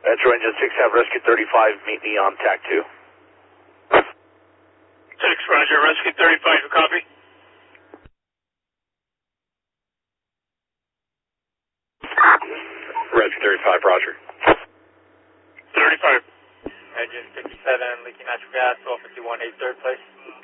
Metro Engine 6, have Rescue 35 meet me on TAC 2. 6, roger. Rescue 35, you copy? Rescue 35, roger. 35. Engine 57, leaking natural gas, 1251, 8 third place.